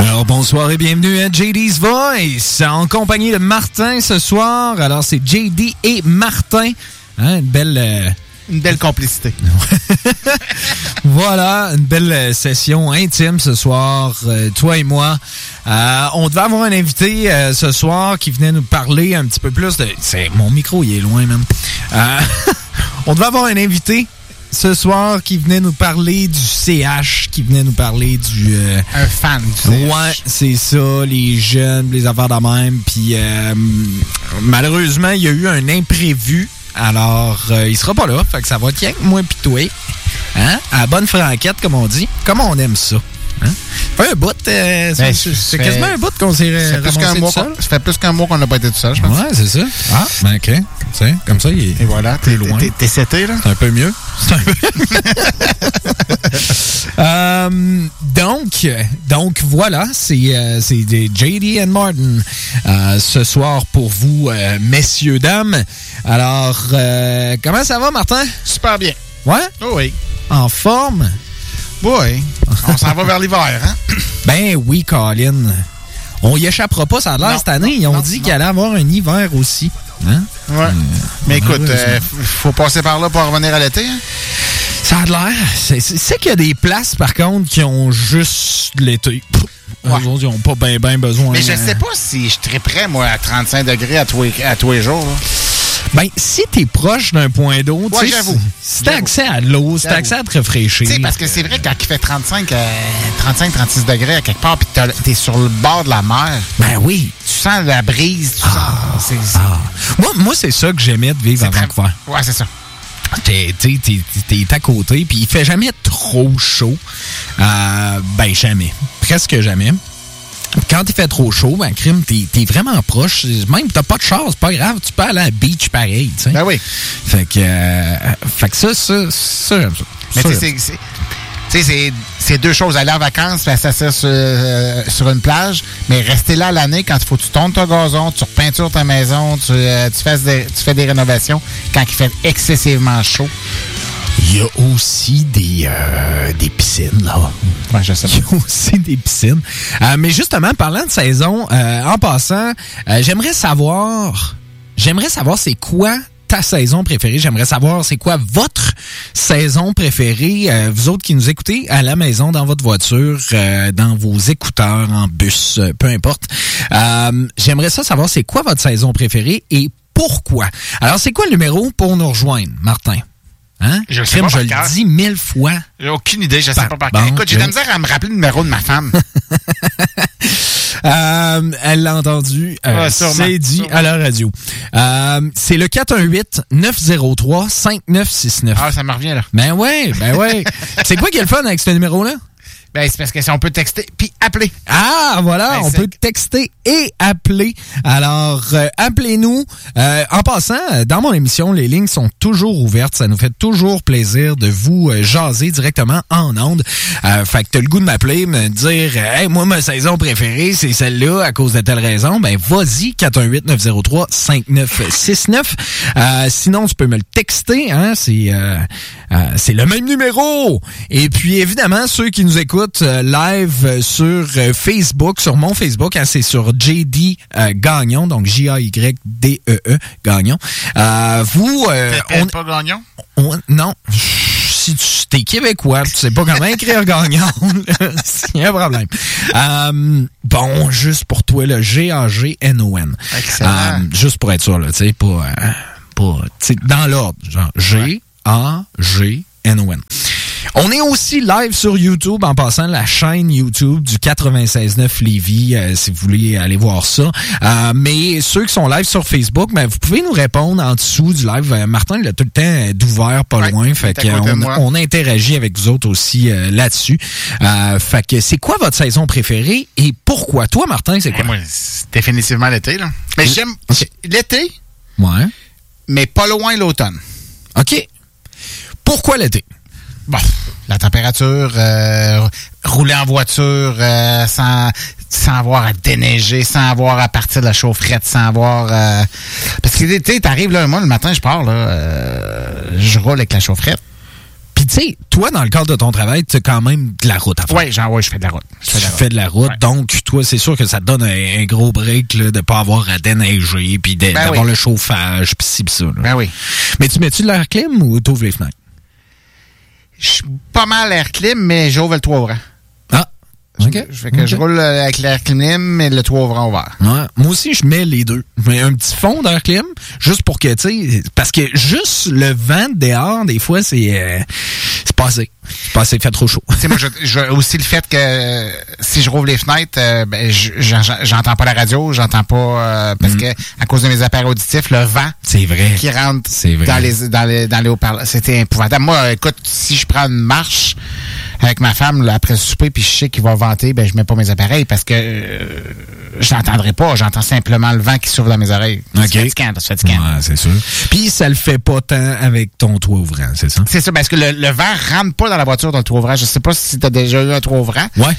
Alors, bonsoir et bienvenue à JD's Voice, en compagnie de Martin ce soir. Alors, c'est JD et Martin. Hein, une belle complicité. Voilà, une belle session intime ce soir, toi et moi. On devait avoir un invité ce soir qui venait nous parler un petit peu plus de... Mon micro, il est loin même. On devait avoir un invité ce soir qui venait nous parler du CH, qui venait nous parler du... un fan du CH. Ouais, c'est ça, les jeunes, les affaires de même. Puis malheureusement, il y a eu un imprévu. Alors, il sera pas là, fait que ça va être moi pis toi. Hein? À la bonne franquette, comme on dit. Comment on aime ça? Hein? Ça fait un bout, c'est quasiment un bout qu'on s'est ramassé tout seul. Ça fait plus qu'un mois qu'on n'a pas été tout seul, je pense. Ouais, c'est ça. Ah, ben OK. T'sais, comme ça, il est... Et voilà, t'es loin. T'es seté, là? C'est un peu mieux. C'est un peu mieux. Donc voilà, c'est JD and Martin ce soir pour vous, messieurs, dames. Alors, comment ça va, Martin? Super bien. Ouais? Oh oui. En forme? Oui. On s'en va vers l'hiver, hein? Ben oui, Colin. On y échappera pas, ça a l'air cette année. Ils ont dit qu'il allait avoir un hiver aussi. Hein? Ouais. Mais écoute, faut passer par là pour revenir à l'été, hein? Ça a l'air. C'est qu'il y a des places, par contre, qui ont juste l'été. Ouais. Eux autres, ils n'ont pas bien besoin. Mais je sais pas si je triperais, moi, à 35 degrés à tous les jours, là. Ben, si t'es proche d'un point d'eau, ouais, j'avoue. Si t'as accès à l'eau, si t'as accès à te rafraîchir. Tu sais, parce que c'est vrai, quand il fait 35, 36 degrés à quelque part, puis t'es sur le bord de la mer. Ben oui. Tu sens la brise, tu sens. Moi, c'est ça que j'aimais de vivre à Vancouver. Ouais, c'est ça. T'es à côté, puis il fait jamais trop chaud. Ben, jamais. Presque jamais. Quand il fait trop chaud, ben, crime, t'es vraiment proche. Même, t'as pas de chance, c'est pas grave. Tu peux aller à la beach pareil, tu sais. Ben oui. Fait que ça, j'aime ça. Mais tu sais, c'est deux choses. Aller en vacances, faire s'asseoir sur une plage, mais rester là l'année quand il faut que tu tondes ton gazon, tu repeintures ta maison, tu fais des rénovations quand il fait excessivement chaud. Il y a aussi des piscines, là. Ouais, je sais pas. Il y a aussi des piscines. Mais justement, parlant de saison, en passant, j'aimerais savoir c'est quoi ta saison préférée. J'aimerais savoir c'est quoi votre saison préférée. Vous autres qui nous écoutez à la maison, dans votre voiture, dans vos écouteurs, en bus, peu importe. J'aimerais savoir c'est quoi votre saison préférée et pourquoi. Alors, c'est quoi le numéro pour nous rejoindre, Martin? Hein? Je sais pas je le dis 1000 fois. J'ai aucune idée, je sais pas par cœur. Écoute, j'ai de la misère à me rappeler le numéro de ma femme. Elle l'a entendu. C'est dit sûrement à la radio. C'est le 418-903-5969. Ah, ça me revient, là. Ben ouais. C'est quoi qui est le fun avec ce numéro-là? Ben, c'est parce que si on peut texter puis appeler. Ah, voilà, on peut texter et appeler. Alors, appelez-nous. En passant, dans mon émission, les lignes sont toujours ouvertes. Ça nous fait toujours plaisir de vous jaser directement en ondes. Fait que t'as le goût de m'appeler, me dire, hey, moi, ma saison préférée, c'est celle-là à cause de telle raison. Ben, vas-y, 418-903-5969. Sinon, tu peux me le texter, hein. C'est le même numéro. Et puis, évidemment, ceux qui nous écoutent live sur Facebook, sur mon Facebook, hein, c'est sur JD Gagnon, donc J-A-Y-D-E-E Gagnon. Vous... on pas Gagnon? Non. Si tu t'es québécois, tu sais pas comment écrire Gagnon, c'est un problème. Bon, juste pour toi, le G-A-G-N-O-N. Excellent. Juste pour être sûr, là, tu sais, pas dans l'ordre, genre G-A-G-N-O-N. On est aussi live sur YouTube, en passant la chaîne YouTube du 96.9 Lévis, si vous voulez aller voir ça. Mais ceux qui sont live sur Facebook, ben, vous pouvez nous répondre en dessous du live. Martin, il a tout le temps d'ouvert pas loin, fait qu'on interagit avec vous autres aussi là-dessus. Fait que c'est quoi votre saison préférée et pourquoi? Toi, Martin, c'est quoi? Moi, c'est définitivement l'été, là. Mais j'aime l'été, ouais, mais pas loin l'automne. OK. Pourquoi l'été? Bon, la température, rouler en voiture sans avoir à déneiger, sans avoir à partir de la chaufferette, sans avoir... parce que, tu sais, t'arrives là, moi, le matin, je pars, là, je roule avec la chaufferette. Puis tu sais, toi, dans le cadre de ton travail, tu as quand même de la route à faire. Oui, je fais de la route. Tu fais de la route, ouais. Donc, toi, c'est sûr que ça te donne un gros break là, de pas avoir à déneiger, puis d'avoir le chauffage, puis ci, pis ça. Là. Ben oui. Mais tu mets-tu de l'air clim ou t'ouvres les fenêtres? Je suis pas mal l'air clim, mais j'ouvre le toit ouvrant. Ah, OK. Je roule avec l'air clim et le toit ouvrant ouvert. Ouais. Moi aussi, je mets les deux. Je mets un petit fond d'air clim, juste pour que, tu sais, parce que juste le vent dehors, des fois, c'est pas assez. C'est pas assez, il fait trop chaud. Tu sais, moi, je aussi le fait que si je rouvre les fenêtres, j'entends pas la radio, j'entends pas, parce que à cause de mes appareils auditifs, le vent. C'est vrai. Qui rentre dans les haut-parleurs. C'était épouvantable. Moi, écoute, si je prends une marche avec ma femme, là, après le souper, puis je sais qu'il va vanter, ben, je mets pas mes appareils parce que je l'entendrai pas. J'entends simplement le vent qui souffle dans mes oreilles. OK. C'est fatigant. Ouais, c'est sûr. Puis, ça le fait pas tant avec ton toit ouvrant, c'est ça? C'est ça, parce que le vent rentre pas dans la voiture dans le toit ouvrant. Je sais pas si t'as déjà eu un toit ouvrant. Ouais.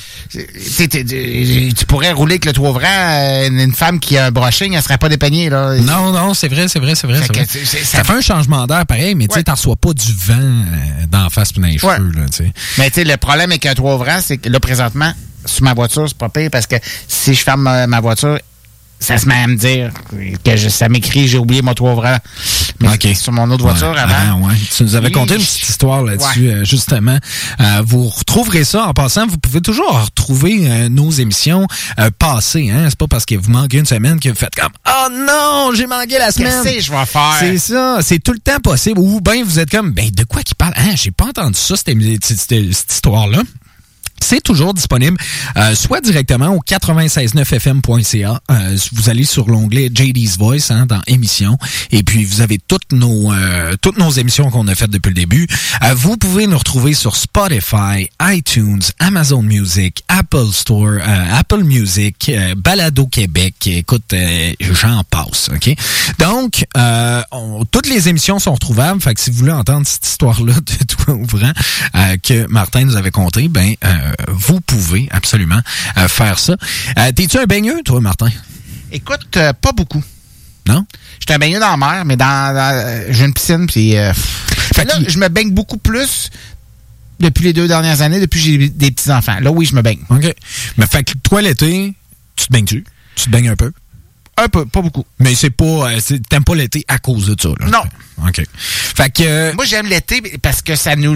Tu pourrais rouler avec le toit ouvrant. Une femme qui a un brushing, elle serait pas dépeignée, là. Non, c'est vrai. Ça fait un changement d'air pareil, mais tu sais, t'en reçois pas du vent d'en face pis dans les cheveux, là, tu sais. Mais tu sais, le problème avec un toit ouvrant, c'est que là, présentement, sur ma voiture, c'est pas pire parce que si je ferme ma voiture, ça se met à me dire que ça m'écrit, j'ai oublié mon toit ouvrant. Mais sur mon autre voiture avant. Ouais. Tu nous avais conté une petite histoire là-dessus, justement. Vous retrouverez ça. En passant, vous pouvez toujours retrouver nos émissions passées. Hein? C'est pas parce que vous manquez une semaine que vous faites comme « Oh non, j'ai manqué la semaine! » Qu'est-ce que je vais faire? C'est ça. C'est tout le temps possible. Ou bien vous êtes comme « Ben, de quoi qu'il parle? Hein, j'ai pas entendu ça, cette histoire-là. » C'est toujours disponible, soit directement au 969fm.ca. Vous allez sur l'onglet JD's Voice dans émissions, et puis vous avez toutes nos émissions qu'on a faites depuis le début. Vous pouvez nous retrouver sur Spotify, iTunes, Amazon Music, Apple Store, Apple Music, Balado Québec. Écoute, j'en passe, ok. Donc, toutes les émissions sont retrouvables. Fait que si vous voulez entendre cette histoire-là de toit ouvrant que Martin nous avait conté, ben vous pouvez absolument faire ça. T'es-tu un baigneux, toi, Martin? Écoute, pas beaucoup. Non? J'étais un baigneux dans la mer, mais j'ai une piscine, puis là, je me baigne beaucoup plus depuis les 2 dernières années, depuis que j'ai des petits-enfants. Là, oui, je me baigne. OK. Mais fait que toi, l'été, tu te baignes-tu? Tu te baignes un peu? Un peu, pas beaucoup. Mais c'est pas... t'aimes pas l'été à cause de ça, là? Non. OK. Fait que... Moi, j'aime l'été parce que ça nous...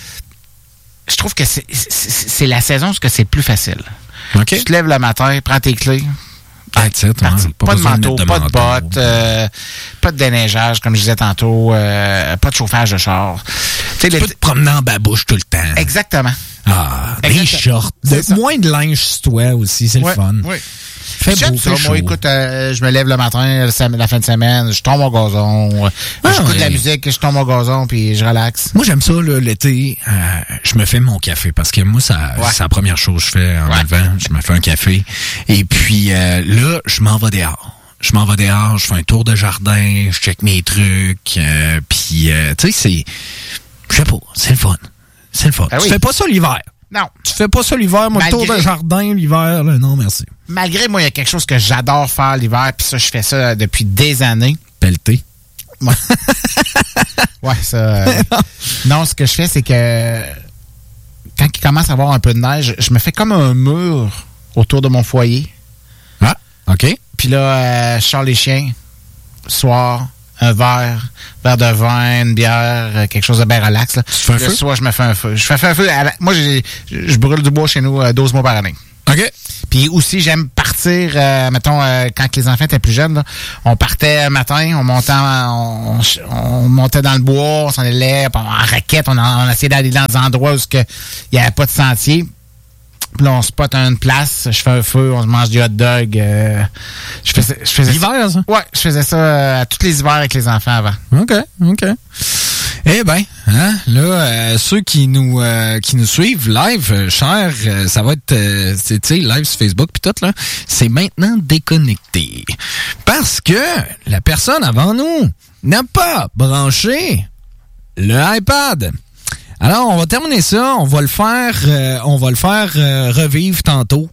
Je trouve que c'est la saison parce que c'est plus facile. Okay. Tu te lèves le matin, prends tes clés. Pas de manteau, pas de bottes, pas de déneigeage, comme je disais tantôt, pas de chauffage de char. Tu peux te promener en babouche tout le temps. Exactement. Ah, des shorts. Moins de linge sur toi aussi, c'est le fun. Oui. Fait beau, ça. Moi, écoute, je me lève le matin, la fin de semaine, je tombe au gazon, j'écoute de la musique, je tombe au gazon, puis je relaxe. Moi, j'aime ça, là, l'été, je me fais mon café, parce que moi, c'est la première chose que je fais en levant, je me fais un café, et puis là, je m'en vais dehors. Je fais un tour de jardin, je check mes trucs, puis, tu sais, je sais pas, c'est le fun. Tu fais pas ça l'hiver. Non. Tu fais pas ça l'hiver, moi, tour de jardin l'hiver, là, non, merci. Malgré moi, il y a quelque chose que j'adore faire l'hiver, puis ça, je fais ça depuis des années. Pelleter. Ouais. Ouais, ça... non, ce que je fais, c'est que quand il commence à avoir un peu de neige, je me fais comme un mur autour de mon foyer. Ah, OK. Puis là, je sors les chiens, soir, un verre de vin, une bière, quelque chose de bien relax. Là. Tu fais un feu? Le soir, je me fais un feu. Je fais un feu. Moi, je brûle du bois chez nous 12 mois par année. OK. Puis aussi, j'aime partir, mettons, quand les enfants étaient plus jeunes, là, on partait un matin, on montait dans le bois, on s'en allait en raquette, on essayait d'aller dans des endroits où il n'y avait pas de sentier. Puis là, on spot une place, je fais un feu, on se mange du hot dog. Je faisais l'hiver, ça? Ouais, je faisais ça tous les hivers avec les enfants avant. OK. Eh ben, hein, là, ceux qui nous suivent live, cher, ça va être, tu sais, live sur Facebook puis tout, là, c'est maintenant déconnecté. Parce que la personne avant nous n'a pas branché le iPad. Alors, on va terminer ça. On va le faire revivre tantôt.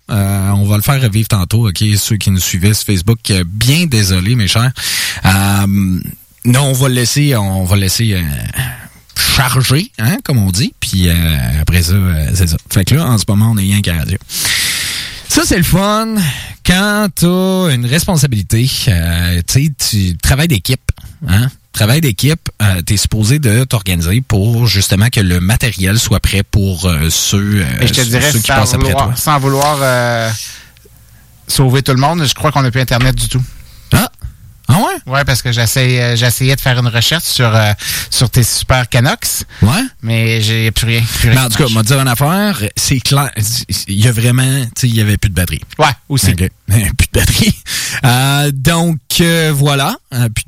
OK, ceux qui nous suivaient sur Facebook, bien désolé, mes chers. Non, on va le laisser chargé, hein, comme on dit. Puis après ça, c'est ça. Fait que là, en ce moment, on est rien qu'à radio. Ça, c'est le fun quand t'as une responsabilité. Tu travailles d'équipe, hein? Travail d'équipe, t'es supposé de t'organiser pour justement que le matériel soit prêt pour ceux qui passent après toi. Sans vouloir sauver tout le monde, je crois qu'on n'a plus Internet du tout. Ah ouais? Ouais, parce que j'essayais de faire une recherche sur tes super Canucks. Ouais? Mais j'ai plus rien. Mais en tout cas, on va dire une affaire, c'est clair, il y a vraiment, tu sais, il y avait plus de batterie. Ouais, aussi. Okay. Plus de batterie. Donc, voilà. Plus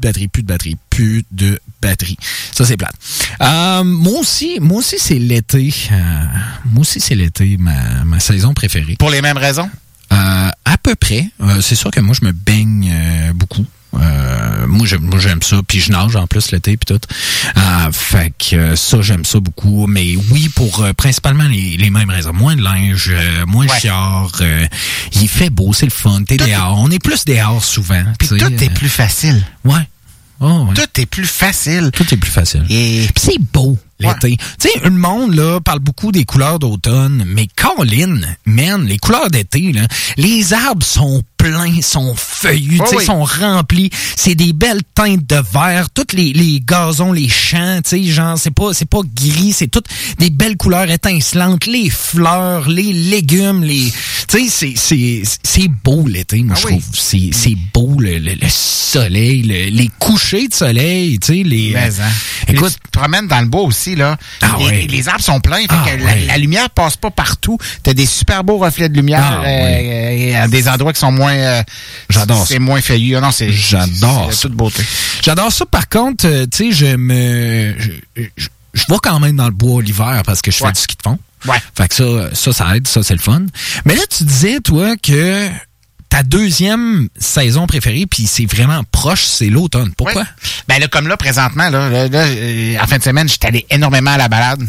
de batterie. Ça, c'est plate. Moi aussi, c'est l'été. Moi aussi, c'est l'été, ma saison préférée. Pour les mêmes raisons? À peu près. C'est sûr que moi, je me baigne beaucoup. Moi j'aime ça, puis je nage en plus l'été puis tout. Fait que ça j'aime ça beaucoup, mais oui pour principalement les mêmes raisons. Moins de linge, moins de chiard, il fait beau, c'est le fun, t'es dehors. On est plus dehors souvent. Puis tout est plus facile. Ouais. Oh, ouais. Tout est plus facile. Tout est plus facile. Et puis c'est beau l'été. Tu sais, le monde là parle beaucoup des couleurs d'automne, mais Colin, man, les couleurs d'été là, les arbres sont pleins, sont feuillus, tu sais, sont remplis. C'est des belles teintes de vert, toutes les gazons, les champs, tu sais, genre c'est pas gris, c'est toutes des belles couleurs étincelantes, les fleurs, les légumes, tu sais, c'est beau l'été, moi je trouve. C'est beau le soleil, les couchers de soleil, tu sais, les écoute, tu te promènes dans le bois aussi là. Les arbres sont pleins, fait que la lumière passe pas partout. T'as des super beaux reflets de lumière à des endroits qui sont moins j'adore c'est moins feuillu. Non, j'adore toute beauté. J'adore ça. Par contre, tu sais, je vais quand même dans le bois l'hiver parce que je fais du ski de fond. Ouais. Fait que ça aide, ça c'est le fun. Mais là, tu disais toi que ta deuxième saison préférée, puis c'est vraiment proche, c'est l'automne. Pourquoi? Ouais. Ben là, comme là, présentement, là, en fin de semaine, j'étais allé énormément à la balade.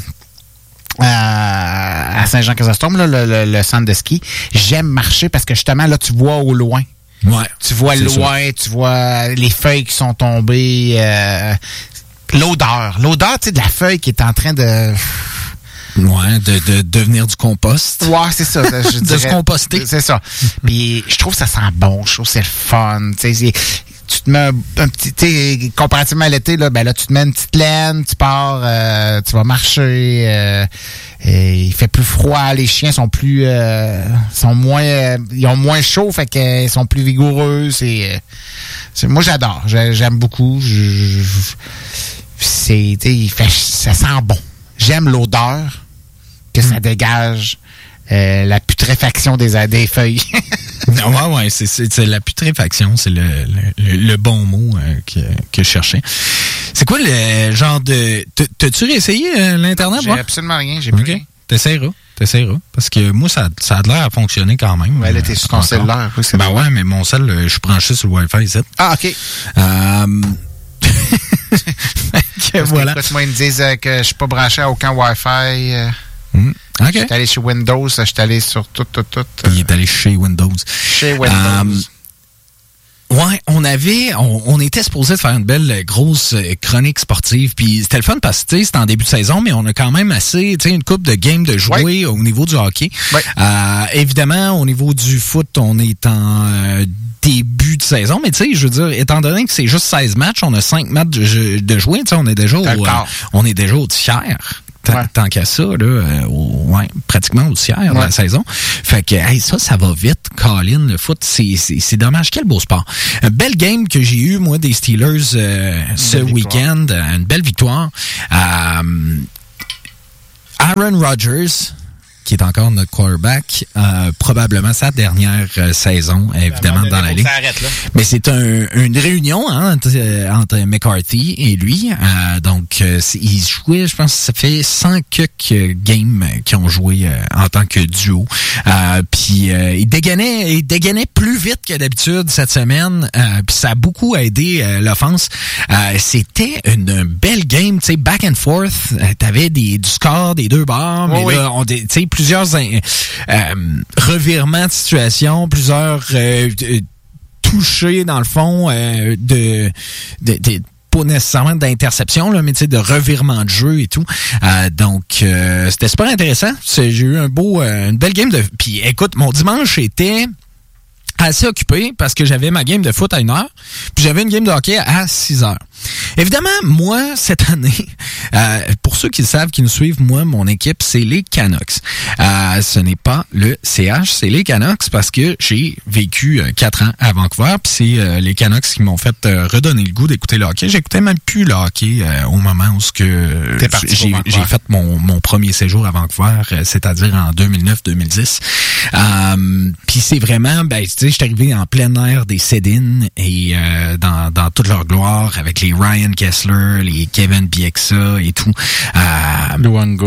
À Saint-Jean-Chrysostome, là, le centre de ski. J'aime marcher parce que justement, là, tu vois au loin. Ouais. Tu vois loin, tu vois les feuilles qui sont tombées. L'odeur, tu sais, de la feuille qui est en train de... Ouais, de devenir du compost. Ouais, c'est ça. Je dirais, se composter. C'est ça. Puis je trouve que ça sent bon. Je trouve que c'est le fun. Tu sais, tu te mets un petit, tu sais, comparativement à l'été, là, ben là, tu te mets une petite laine, tu pars, tu vas marcher, il fait plus froid, les chiens sont plus, ils ont moins chaud, fait qu'ils sont plus vigoureux, moi, j'adore, j'aime beaucoup, ça sent bon. J'aime l'odeur que ça dégage, la putréfaction des feuilles. Ouais, c'est la putréfaction, c'est le bon mot que je cherchais. C'est quoi le genre de... T'as-tu réessayé l'Internet? J'ai absolument rien, j'ai plus rien. T'essaieras. Parce que moi, ça a l'air à fonctionner quand même. Ouais, là, t'es sur ton cellulaire. Oui, ouais, mais mon cell, je suis branché sur le Wi-Fi ici. Ah, OK. Voilà. Écoute, moi, ils me disent que je suis pas branché à aucun Wi-Fi. OK. Je suis allé chez Windows, je suis allé sur tout. Il est allé chez Windows. Chez Windows. Ouais, on était supposé de faire une belle grosse chronique sportive, puis c'était le fun parce que c'était en début de saison, mais on a quand même assez, tu sais, une couple de games de jouer au niveau du hockey. Ouais. Évidemment, au niveau du foot, on est en début de saison, mais tu sais, je veux dire, étant donné que c'est juste 16 matchs, on a 5 matchs de jouer, tu sais, on est déjà au tiers. Tant qu'à ça, là, pratiquement au tiers de la saison. Fait que ça va vite. Colin, le foot, c'est dommage. Quel beau sport. Belle game que j'ai eu, moi, des Steelers ce week-end. Une belle victoire. Aaron Rodgers, qui est encore notre quarterback, probablement sa dernière saison, évidemment, dans la ligue. Mais c'est une réunion entre McCarthy et lui. Donc, ils jouaient, je pense que ça fait 100 quelques games qu'ils ont joué en tant que duo. Puis, ils dégainaient plus vite que d'habitude cette semaine. Puis, ça a beaucoup aidé l'offense. C'était une belle game, tu sais, back and forth. T'avais du score des deux bords, mais là, tu sais, plusieurs revirements de situation, plusieurs touchés dans le fond pas nécessairement d'interception, là, mais tu sais, de revirement de jeu et tout. Donc, c'était super intéressant. J'ai eu une belle game de... Puis écoute, mon dimanche était assez occupé parce que j'avais ma game de foot à 1h, puis j'avais une game de hockey à 6h. Évidemment, moi, cette année, pour ceux qui le savent, qui nous suivent, moi, mon équipe, c'est les Canucks. Ce n'est pas le CH, c'est les Canucks parce que j'ai vécu 4 ans à Vancouver, puis c'est les Canucks qui m'ont fait redonner le goût d'écouter le hockey. J'écoutais même plus le hockey au moment où j'ai fait mon premier séjour à Vancouver, c'est-à-dire en 2009-2010. Puis c'est vraiment, ben, tu sais, je suis arrivé en plein air des Sedin et dans toute leur gloire avec les Ryan Kessler, les Kevin Bieksa et tout. Luongo.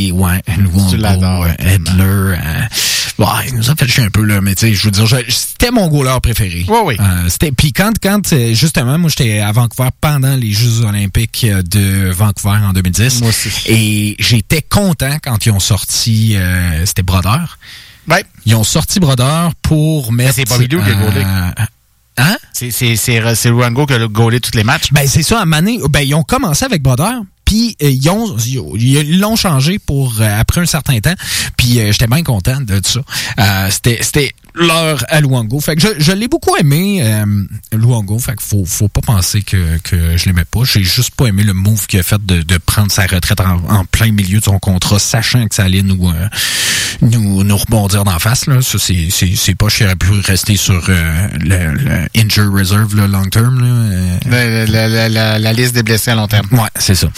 Luongo, Edler. Il nous a fait chier un peu, là, mais tu sais, je veux dire, c'était mon goaler préféré. Oui. Puis quand justement, moi, j'étais à Vancouver pendant les Jeux olympiques de Vancouver en 2010. Moi aussi. Et j'étais content quand ils ont sorti, c'était Brodeur. Ouais. Ils ont sorti Brodeur pour mettre... C'est Bobby Lou qui a goalé. Hein? C'est Luongo qui a goalé tous les matchs. Ben, c'est ça, à Mané. Ben, ils ont commencé avec Brodeur. Puis ils l'ont changé pour après un certain temps. Puis j'étais bien content de ça. C'était l'heure à Luongo. Fait que je l'ai beaucoup aimé, Luongo. Fait que faut pas penser que je l'aimais pas. J'ai juste pas aimé le move qu'il a fait de prendre sa retraite en plein milieu de son contrat, sachant que ça allait nous rebondir d'en face. Là. Ça, c'est pas qu'il aurait pu rester sur le injury reserve là, long term. Là. La liste des blessés à long terme. Ouais, c'est ça.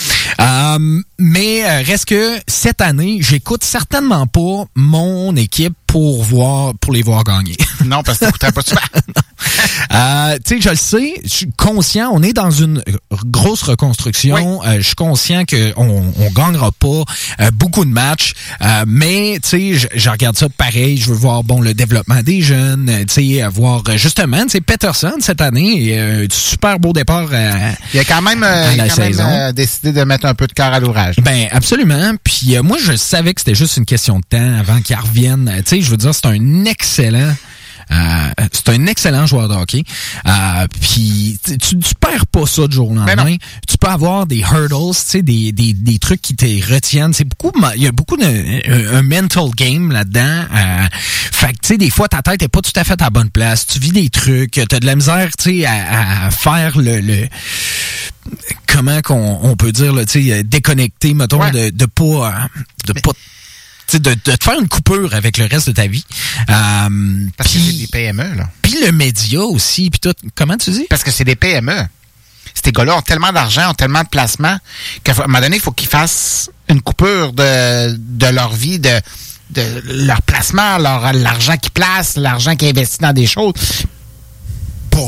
Mais reste que cette année, j'écoute certainement pas mon équipe pour les voir gagner. Non, parce que t'écoutais pas souvent. Tu sais, je le sais, je suis conscient, on est dans une grosse reconstruction. Oui. Je suis conscient qu'on gagnera pas beaucoup de matchs, mais tu sais, je regarde ça pareil. Je veux voir le développement des jeunes, tu sais, voir justement, tu sais, Peterson cette année, super beau départ. Il a quand même, décidé de mettre un peu de cœur à l'ouvrage. Ben absolument. Puis moi, je savais que c'était juste une question de temps avant qu'il revienne. Tu sais, je veux dire, c'est un excellent joueur de hockey. Puis tu perds pas ça du jour au lendemain. Tu peux avoir des hurdles, tu sais, des trucs qui te retiennent. C'est il y a beaucoup un mental game là-dedans. Fait que tu sais, des fois ta tête est pas tout à fait à la bonne place. Tu vis des trucs, t'as de la misère, tu sais, à faire le comment qu'on peut dire là, tu sais, déconnecter, mettons, de pas de te faire une coupure avec le reste de ta vie. Parce que c'est des PME, là. Puis le média aussi, puis tout. Comment tu dis? Parce que c'est des PME. Ces gars-là ont tellement d'argent, ont tellement de placements, qu'à un moment donné, il faut qu'ils fassent une coupure de leur vie, de leur placement, l'argent qu'ils placent, l'argent qu'ils investissent dans des choses. Pour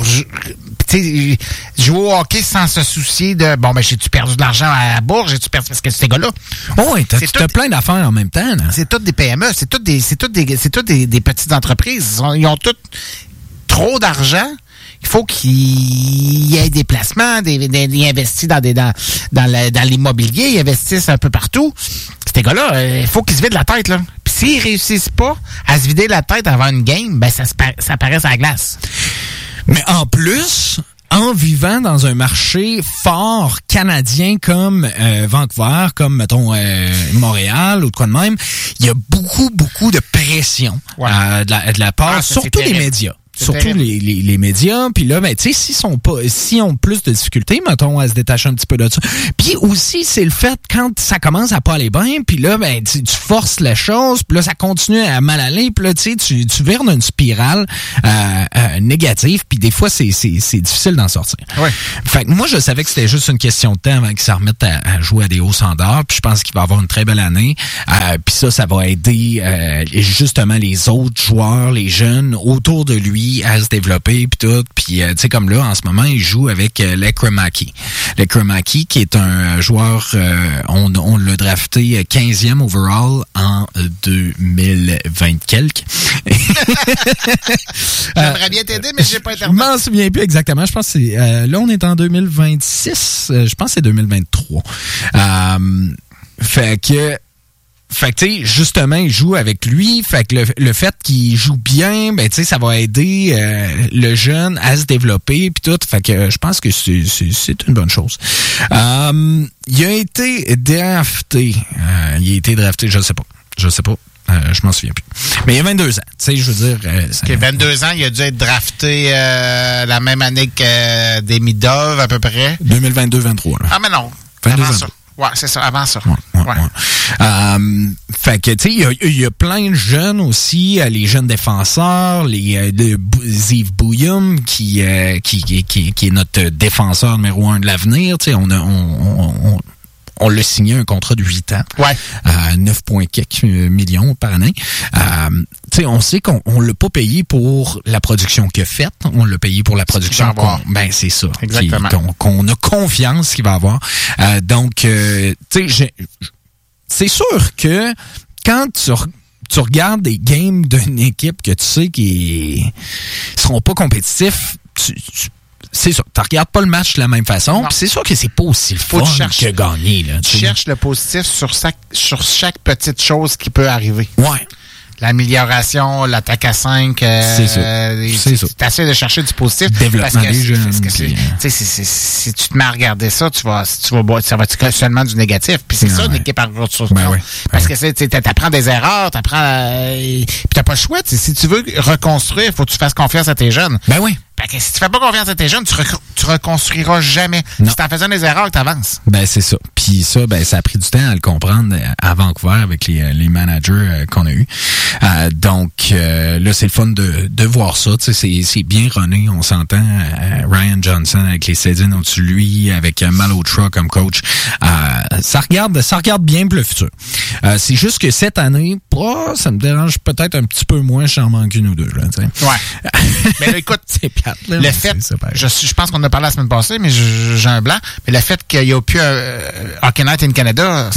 jouer au hockey sans se soucier de j'ai-tu perdu de l'argent à la bourse, j'ai-tu perdu parce que ces gars-là. Oh oui, t'as plein d'affaires en même temps. Là. C'est toutes des PME, c'est toutes des petites entreprises. Ils ont toutes trop d'argent. Il faut qu'ils y ait des placements, ils investissent dans l'immobilier, ils investissent un peu partout. Ces gars-là, il faut qu'ils se vident la tête, là. Puis s'ils réussissent pas à se vider la tête avant une game, ben ça apparaît sur la glace. Mais en plus, en vivant dans un marché fort canadien comme Vancouver, comme, mettons, Montréal ou de quoi de même, il y a beaucoup de pression de la part, surtout des médias. Surtout les médias, puis là, ben, tu sais, s'ils ont plus de difficultés, mettons, à se détacher un petit peu de ça. Puis aussi, c'est le fait, quand ça commence à pas aller bien, puis là, ben, tu forces la chose, puis là, ça continue à mal aller, puis là, tu sais, tu vires dans une spirale négative, puis des fois, c'est difficile d'en sortir. Ouais. Fait que moi, je savais que c'était juste une question de temps avant qu'ils s'en remettent à jouer à des hauts standards, puis je pense qu'il va avoir une très belle année, puis ça va aider justement les autres joueurs, les jeunes autour de lui, à se développer puis tout, puis tu sais comme là en ce moment il joue avec Lekremaki qui est un joueur on l'a drafté 15e overall en 2020 quelques. J'aimerais bien t'aider mais j'ai pas internet. Je m'en souviens plus exactement, je pense que c'est là on est en 2026, je pense que c'est 2023. Fait que Fait que, tu sais, justement, il joue avec lui. Fait que le fait qu'il joue bien, ben, tu sais, ça va aider le jeune à se développer puis tout. Fait que je pense que c'est une bonne chose. Il a été drafté. Je sais pas. Je m'en souviens plus. Mais il a 22 ans. Tu sais, je veux dire... 22 ans, il a dû être drafté la même année que Demidov, à peu près. 2022-23. Ah, mais non. 22 avant ans. ça. Ouais, c'est ça, avant ça. Ouais. Fait que, tu sais, il y a plein de jeunes aussi, les jeunes défenseurs, Ziv Bouyoum, qui est notre défenseur numéro 1 de l'avenir. Tu sais, on l'a signé un contrat de 8 ans. Ouais. 9,quelques millions par année. Tu sais, on sait qu'on l'a pas payé pour la production qu'il a faite. On l'a payé pour la production ben, c'est ça. Exactement. Qu'on a confiance qu'il va avoir. Donc, tu sais, c'est sûr que quand tu regardes des games d'une équipe que tu sais qu'ils seront pas compétitifs, c'est ça. Tu regardes pas le match de la même façon. Puis c'est sûr que c'est pas aussi le fun que gagner. Là, tu cherches le positif sur chaque petite chose qui peut arriver. Ouais. L'amélioration, l'attaque à 5. C'est ça. C'est ça. Tu essaies de chercher du positif. Développement des jeunes. Si tu te mets à regarder ça, ça va être seulement du négatif. Puis c'est ça, une équipe en reconstruction. Parce que t'apprends des erreurs, puis t'as pas le choix. Si tu veux reconstruire, il faut que tu fasses confiance à tes jeunes. Ben oui. Fait que si tu fais pas confiance à tes jeunes, tu reconstruiras jamais. Non. C'est en faisant des erreurs que tu avances. Ben c'est ça. Puis ça, ben ça a pris du temps à le comprendre à Vancouver avec les managers qu'on a eus. Donc là, c'est le fun de voir ça. C'est bien runné, on s'entend. Ryan Johnson avec les Sedin au-dessus de lui, avec Malhotra comme coach. Ça regarde bien pour le futur. C'est juste que cette année, ça me dérange peut-être un petit peu moins, j'en manque une ou deux. Là, ouais. Mais là, écoute, c'est plate, là, le fait, je pense qu'on en a parlé la semaine passée, mais j'ai un blanc, mais le fait qu'il n'y a plus Hockey Night in Canada,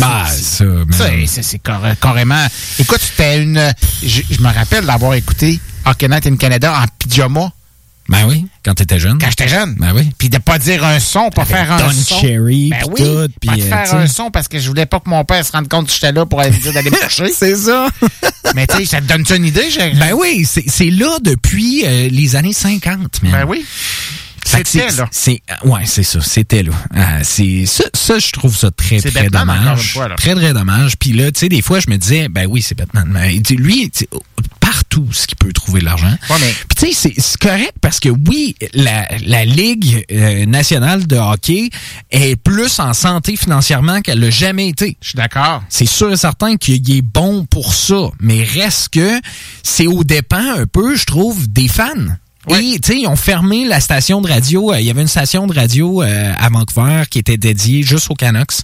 c'est carrément... Écoute, c'était je me rappelle d'avoir écouté Hockey Night in Canada en pyjama. Ben oui, quand t'étais jeune. Quand j'étais jeune. Ben oui. Puis de pas dire un son, pas faire un son. Cherry, ben oui, tout, pas de faire un son parce que je voulais pas que mon père se rende compte que j'étais là pour aller me dire d'aller me chercher. C'est ça. Mais tu sais, ça te donne-tu une idée? Ben oui, c'est là depuis les années 50. Ben oui. C'était là. Ouais, c'est ça. C'était là. C'est ça, je trouve ça très, très Batman, dommage. Fois, très, très dommage. Puis là, tu sais, des fois, je me disais, ben oui, c'est Batman. Mais lui, partout ce qu'il peut trouver de l'argent. Ouais, mais... Puis tu sais, c'est correct parce que oui, la Ligue nationale de hockey est plus en santé financièrement qu'elle l'a jamais été. Je suis d'accord. C'est sûr et certain qu'il est bon pour ça. Mais reste que c'est aux dépens un peu, je trouve, des fans. Oui. Et, tu sais, ils ont fermé la station de radio. Il y avait une station de radio à Vancouver qui était dédiée juste aux Canucks.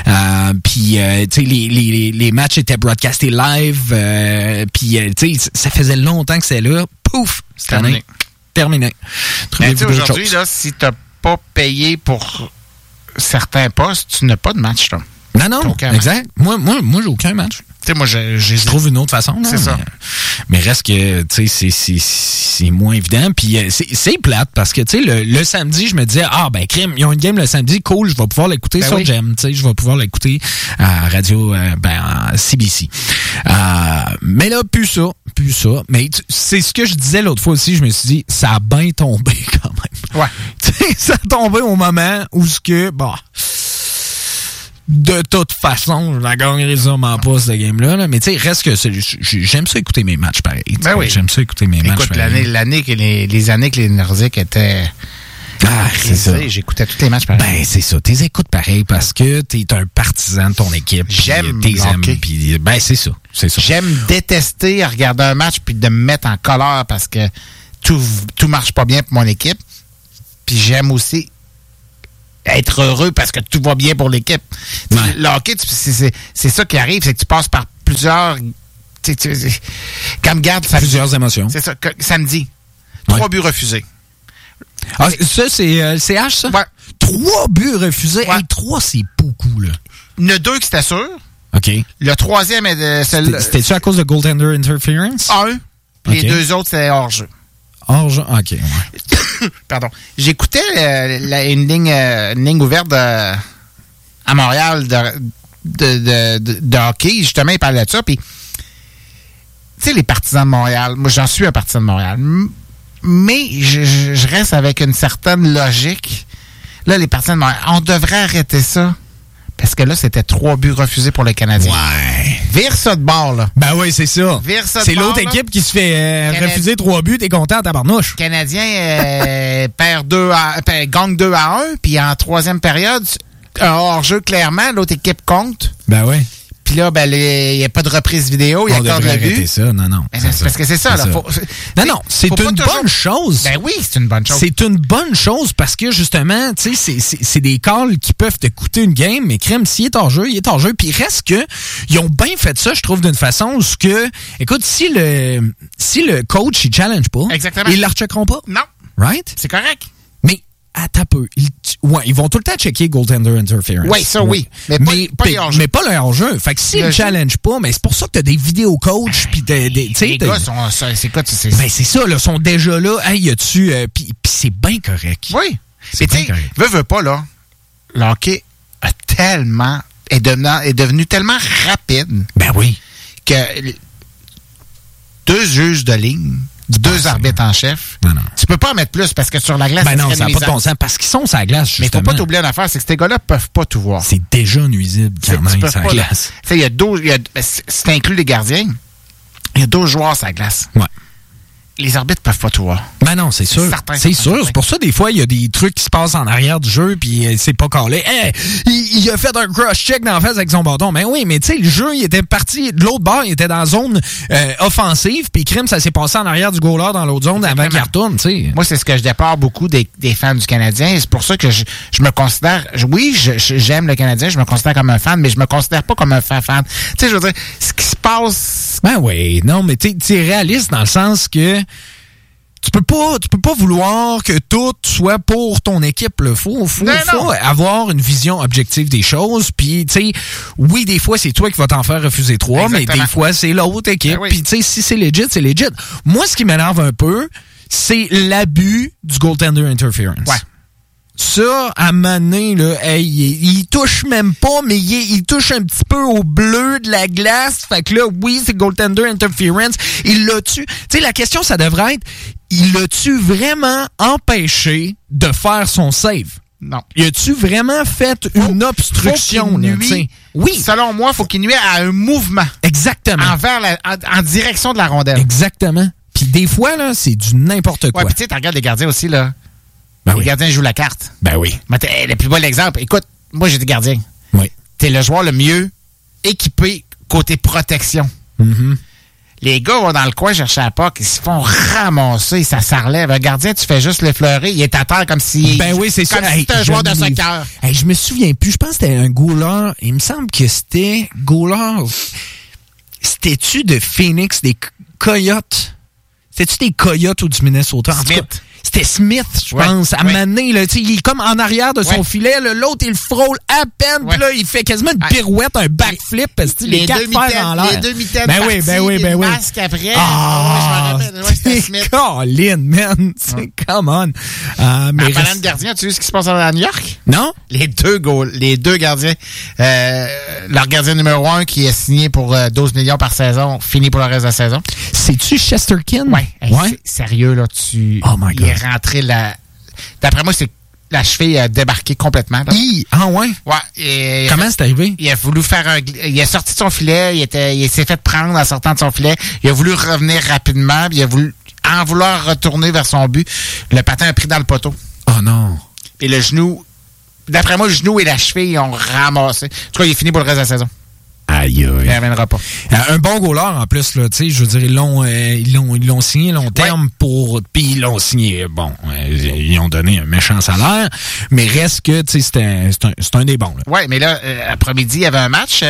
Puis, tu sais, les matchs étaient broadcastés live. Puis, tu sais, ça faisait longtemps que c'est là. Pouf! Cette année, terminé. Mais aujourd'hui, là, si t'as pas payé pour certains postes, tu n'as pas de match, là. Non, exact. Moi, j'ai aucun match. Tu sais, moi, je trouve une autre façon. C'est ça. Mais reste que, tu sais, c'est moins évident. Puis c'est plate parce que, tu sais, le samedi, je me disais, ben, crime, ils ont une game le samedi, cool, je vais pouvoir l'écouter sur Gem. Tu sais, je vais pouvoir l'écouter à radio, à CBC. Mais là, plus ça. Mais c'est ce que je disais l'autre fois aussi, je me suis dit, ça a bien tombé quand même. Ouais. Tu sais, ça a tombé au moment où de toute façon, je la gagnerai sûrement pas, cette game-là. Là. Mais tu sais, reste que j'aime ça écouter mes matchs pareil. Ben oui. J'aime ça écouter mes matchs pareil. Les années que les Nordiques étaient... c'est ça. J'écoutais tous les matchs pareil. Ben, c'est ça. T'es écoutes pareil parce que t'es un partisan de ton équipe. J'aime tes amis. Puis, ben, c'est ça. J'aime détester regarder un match puis de me mettre en colère parce que tout marche pas bien pour mon équipe. Puis j'aime aussi être heureux parce que tout va bien pour l'équipe. Ouais. Le hockey, c'est ça qui arrive, c'est que tu passes par plusieurs... Comme garde... Plusieurs émotions. C'est ça. Samedi, 3 buts refusés. Ah, ça, c'est le CH, ça? Ouais. 3 buts refusés? Ouais. Hey, 3, c'est beaucoup, là. Il y en a 2 qui c'était sûr. OK. Le troisième est... C'était-tu à cause de goaltender interference? 1. Les 2 autres, c'était hors-jeu. Hors-jeu, OK. Ouais. Pardon. J'écoutais une ligne ouverte à Montréal de hockey, justement, il parlait de ça. Puis, tu sais, les Partisans de Montréal, moi, j'en suis un partisan de Montréal, mais je reste avec une certaine logique. Là, les Partisans de Montréal, on devrait arrêter ça. Parce que là, c'était 3 buts refusés pour le Canadien. Ouais. Vire ça de bord, là. Ben oui, c'est ça. Vire ça de c'est bord, l'autre là. équipe qui se fait refuser 3 buts, t'es content à tabarnouche. Le Canadien gagne 2-1, puis en troisième période, un hors-jeu clairement, l'autre équipe compte. Ben oui. Puis là, ben, il n'y a pas de reprise vidéo, il accorde le but. Ça. Non. Ben, c'est parce que c'est ça, là. Non, c'est une bonne chose. Ben oui, c'est une bonne chose. C'est une bonne chose parce que, justement, tu sais, c'est des calls qui peuvent te coûter une game, mais crème, s'il est hors jeu, il est hors jeu. Puis il reste que, ils ont bien fait ça, je trouve, d'une façon où écoute, si le coach, il challenge pas, exactement, ils ne la recheckeront pas. Non. Right? C'est correct. Mais, attends un peu. Ils vont tout le temps checker goaltender interference. Oui, ça oui. Mais pas le hors-jeu. Fait que s'ils ne challenge pas, mais c'est pour ça que t'as des vidéos coach puis les gars sont... C'est quoi, tu sais? Ben, c'est ça, là. Ils sont déjà là. Hey, y a-tu... puis c'est bien correct. Oui. C'est bien correct. Veux pas, là. Le hockey est devenu tellement rapide. Ben oui. Que 2 juges de ligne, 2 arbitres en chef. Non. Tu peux pas en mettre plus parce que sur la glace, ben non, ça n'a pas de bon sens parce qu'ils sont sur la glace, justement. Mais faut pas t'oublier une affaire, c'est que ces gars-là peuvent pas tout voir. C'est déjà nuisible quand même sur la glace. Tu sais, il y a 12... Si t'inclus les gardiens, il y a 12 joueurs sur la glace. Ouais. Les arbitres peuvent pas tout voir. Ben non, c'est sûr. C'est sûr. C'est pour ça, des fois, il y a des trucs qui se passent en arrière du jeu, puis c'est pas calé. Hey, il a fait un cross-check dans la face avec son bâton. Ben oui, mais tu sais, le jeu, il était parti de l'autre bord, il était dans la zone offensive, puis crime, ça s'est passé en arrière du goaler dans l'autre zone avant qu'il retourne, tu sais. Moi, c'est ce que je déplore beaucoup des fans du Canadien. C'est pour ça que je me considère... Oui, j'aime le Canadien, je me considère comme un fan, mais je me considère pas comme un fan. Tu sais, je veux dire, ce qui se passe... Ben oui, non, mais tu es réaliste dans le sens que tu peux pas vouloir que tout soit pour ton équipe. Il faut avoir une vision objective des choses. Puis, tu sais, oui, des fois, c'est toi qui vas t'en faire refuser 3, mais des fois, c'est l'autre équipe. Puis, tu sais, si c'est legit, c'est legit. Moi, ce qui m'énerve un peu, c'est l'abus du goaltender interference. Ouais. Ça, à un moment donné, là, hey, il touche même pas, mais il touche un petit peu au bleu de la glace. Fait que là, oui, c'est goaltender interference. Il l'a-tu... Tu sais, la question, ça devrait être, il l'a-tu vraiment empêché de faire son save? Non. Y a-tu vraiment fait une obstruction? Oui. Selon moi, il faut qu'il nuise à un mouvement. Exactement. En direction de la rondelle. Exactement. Puis des fois, là, c'est du n'importe quoi. Ouais, puis tu sais, tu regardes les gardiens aussi, là. Ben les gardiens jouent la carte. Ben oui. Mais le plus bel exemple, écoute, moi j'ai des gardiens. Oui. T'es le joueur le mieux équipé côté protection. Mm-hmm. Les gars vont dans le coin chercher la puck, ils se font ramasser, ça s'enlève. Un gardien, tu fais juste l'effleurer, il est à terre comme si... Ben oui, c'est ça. Comme si c'était un joueur de soccer. Hey, je me souviens plus, je pense que c'était un goaler, il me semble que c'était goaler... C'était-tu de Phoenix, des Coyotes? C'était-tu des Coyotes ou du Minnesota? En tout cas, c'était Smith, je pense. À Mané, là, il est comme en arrière de son filet. L'autre, il frôle à peine. Puis là, il fait quasiment une pirouette, un backflip. Parce que les 4 fers en l'air. Les 2 mitaines ben oui. masque après. Ah, je me rappelle. C'était Smith. Colin, man. Come on. Mais en parlant de gardien, tu sais ce qui se passe à New York? Non? Les deux gardiens. Leur gardien numéro 1 qui est signé pour 12 millions par saison, fini pour le reste de la saison. C'est-tu Chesterkin? Ouais. Sérieux, là, Oh my God. Il est rentré là. D'après moi, c'est la cheville a débarqué complètement. Ah ouais? Ouais. Comment c'est arrivé? Il a voulu faire il est sorti de son filet, il s'est fait prendre en sortant de son filet. Il a voulu revenir rapidement, puis il a voulu en vouloir retourner vers son but. Le patin a pris dans le poteau. Oh non. Et le genou, d'après moi, le genou et la cheville ont ramassé. En tout cas, il est fini pour le reste de la saison. Aïe, aïe. Il ne reviendra pas. Un bon goaler, en plus, là, tu sais, je veux dire, ils l'ont signé long terme puis ils l'ont signé, ils ont donné un méchant salaire, mais reste que, tu sais, c'est un des bons, là. Ouais, mais là, après-midi, il y avait un match,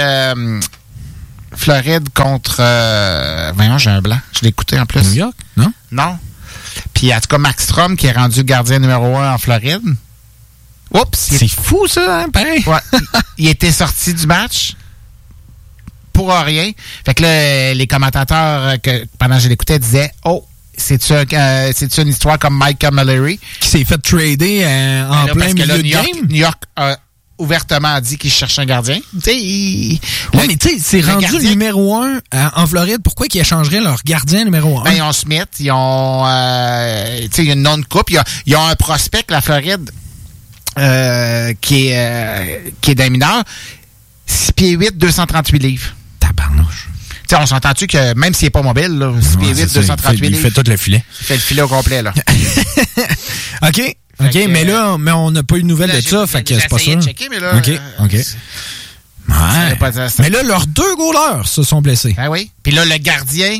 Floride contre, voyons, j'ai un blanc. Je l'ai écouté, en plus. New York, non? Non. Puis, en tout cas, Max Strom, qui est rendu gardien numéro 1 en Floride. Oups! C'est fou, ça, hein, pareil. Ouais. Il était sorti du match pour rien. Fait que là, les commentateurs, pendant que je l'écoutais, disaient « Oh, c'est-tu une histoire comme Mike Camilleri? » Qui s'est fait trader en plein milieu de game? New York a ouvertement dit qu'il cherche un gardien. Tu sais, mais tu sais, c'est rendu le numéro 1 en Floride. Pourquoi qu'ils échangeraient leur gardien numéro 1? Ben, ils ont Smith, ils ont, tu sais, il y a une non-coupe. Ils ont un prospect, la Floride, qui est d'un mineur. 6 pieds 8, 238 livres. Tabarnouche. Tu sais, on s'entend-tu que même s'il n'est pas mobile, là, 6 pieds 8, 238 livres. Il fait tout le filet. Il fait le filet au complet, là. OK. Mais là, on n'a pas eu de nouvelles de ça, fait que c'est pas ça. J'ai essayé de checker, mais là... OK. Ouais. Mais là, leurs 2 goalers se sont blessés. Ah oui. Puis là, le gardien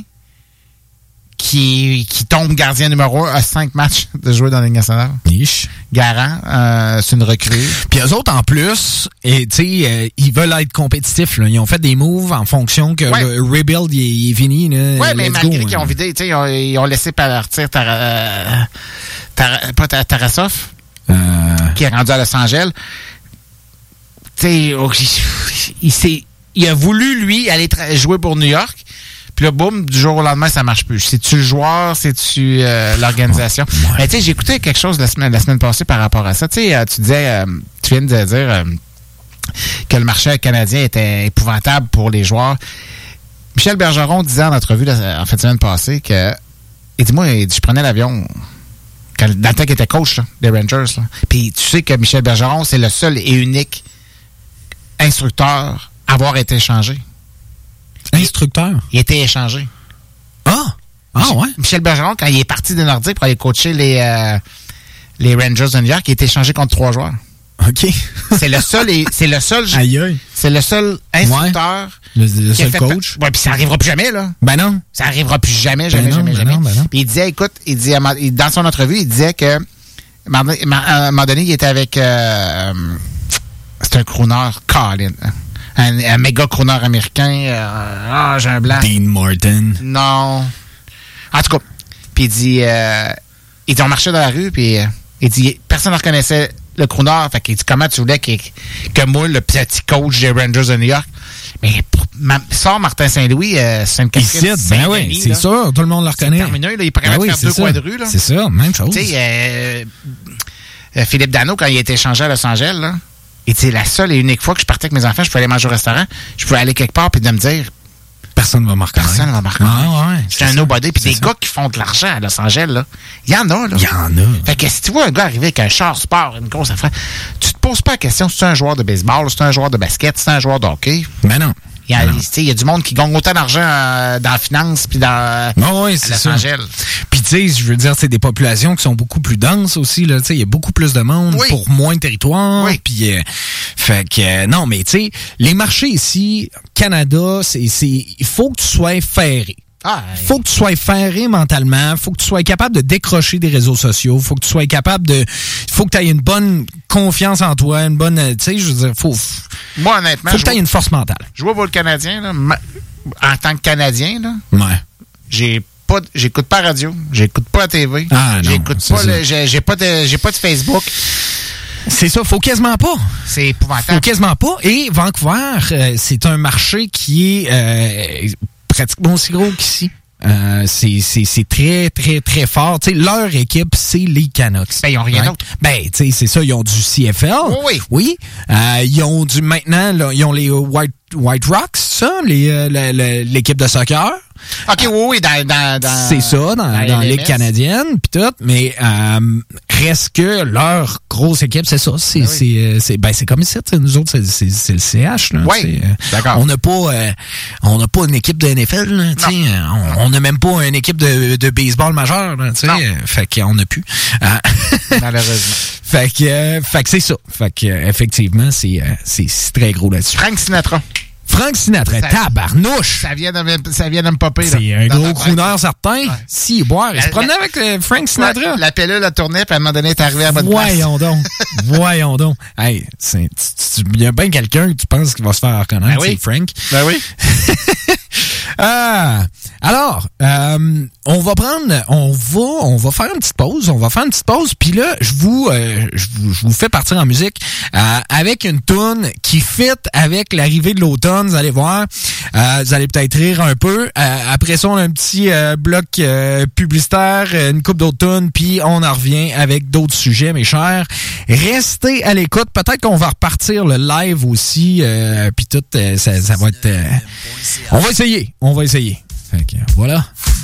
qui tombe gardien numéro 1 a 5 matchs de jouer dans la Ligue nationale. Niche. Garant, c'est une recrue. Puis eux autres, en plus, tu sais, ils veulent être compétitifs. Là. Ils ont fait des moves en fonction que le rebuild il est fini. Oui, mais malgré qu'ils ont vidé, tu sais, ils ont laissé partir Tarasov, qui est rendu à Los Angeles. Tu sais, il a voulu, lui, aller jouer pour New York. Puis là, boum, du jour au lendemain, ça marche plus. C'est-tu le joueur, c'est-tu l'organisation? Ouais. Mais tu sais, j'ai écouté quelque chose la semaine passée par rapport à ça. Tu sais, tu disais, tu viens de dire que le marché canadien était épouvantable pour les joueurs. Michel Bergeron disait en entrevue en fin de semaine passée que, il dit, moi, je prenais l'avion dans le temps qu'il était coach là, des Rangers. Là. Puis tu sais que Michel Bergeron, c'est le seul et unique instructeur à avoir été échangé. Instructeur? Il a été échangé. Ah ouais? Michel Bergeron, quand il est parti des Nordiques pour aller coacher les Rangers de New York, il a été échangé contre 3 joueurs. OK. C'est le seul Aïe. C'est le seul instructeur. Ouais. Le seul coach. Ouais, puis ça arrivera plus jamais, là. Ben non. Ça arrivera plus jamais. Jamais. Puis il disait, écoute, dans son entrevue, il disait que, à un moment donné, il était avec, c'est un crooner, Colin. Un méga crooner américain. J'ai un blanc. Dean Martin. Non. En tout cas, puis il dit, on marchait dans la rue, puis il dit, personne ne reconnaissait le crooner. Fait qu'il dit, comment tu voulais que moi, le petit coach des Rangers de New York, mais sort Martin Saint-Louis, c'est une casquette. Ben oui, c'est sûr, tout le monde le reconnaît. C'est terminé, là, il pourrait faire 2 coins de rue. Là. C'est ça, même chose. Tu sais, Philippe Danault, quand il a été échangé à Los Angeles, là, il dit, la seule et unique fois que je partais avec mes enfants, je pouvais aller manger au restaurant, je pouvais aller quelque part puis de me dire, personne ne va me reconnaître. Personne ne va me reconnaître. Ah ouais. C'est un nobody. Puis des gars qui font de l'argent à Los Angeles, là, il y en a, là. Il y en a. Fait que si tu vois un gars arriver avec un char sport, une grosse affaire, tu te poses pas la question si c'est un joueur de baseball, si c'est un joueur de basket, si c'est un joueur de hockey. Ben non. Il y a du monde qui gagne autant d'argent dans la finance puis dans Los Angeles. Puis tu sais, je veux dire, c'est des populations qui sont beaucoup plus denses aussi là, tu sais, il y a beaucoup plus de monde pour moins de territoire, puis fait que non, mais tu sais, les marchés ici, Canada, il faut que tu sois ferré. Faut que tu sois ferré mentalement, faut que tu sois capable de décrocher des réseaux sociaux, faut que tu sois capable faut que tu aies une bonne confiance en toi, une bonne, tu sais, je veux dire, moi honnêtement, faut que tu aies une force mentale. Je vois pour le Canadien là, en tant que Canadien là. Ouais. J'écoute pas la radio, j'écoute pas la TV, j'ai pas de Facebook. C'est ça, faut quasiment pas. C'est épouvantable. Faut quasiment pas. Et Vancouver, c'est un marché qui est pratiquement aussi gros qu'ici. C'est très, très, très fort. T'sais, leur équipe, c'est les Canucks. Ben, ils n'ont rien d'autre. Ben, tu sais, c'est ça. Ils ont du CFL. Oui. Ils ont maintenant, là, ils ont les White Rocks, ça, l'équipe de soccer. OK, oui, dans c'est ça, dans la Ligue canadienne, pis tout, mais reste que leur grosse équipe, c'est ça. C'est comme ici, nous autres, c'est le CH. Là, oui, d'accord. On n'a pas une équipe de NFL, là, on n'a même pas une équipe de baseball majeur, là, fait qu'on n'a plus. Malheureusement. Fait que c'est ça. Fait que effectivement, c'est très gros là-dessus. Frank Sinatra, tabarnouche! Ça vient de me popper. C'est un gros crooner certain. Ouais. Si, boire. Il se promenait avec Frank Sinatra. La pilule a tourné, puis à un moment donné, il est arrivé à bonne place. Voyons donc. Hey, il y a bien quelqu'un que tu penses qu'il va se faire reconnaître, c'est Frank. Ben oui. Alors, on va faire une petite pause. Puis là, je vous fais partir en musique avec une toune qui fit avec l'arrivée de l'automne. Vous allez voir, vous allez peut-être rire un peu. Après ça, on a un petit bloc publicitaire, une couple d'autres tounes, puis on en revient avec d'autres sujets, mes chers. Restez à l'écoute. Peut-être qu'on va repartir le live aussi, puis tout, ça va être... on va essayer. Fait que, voilà.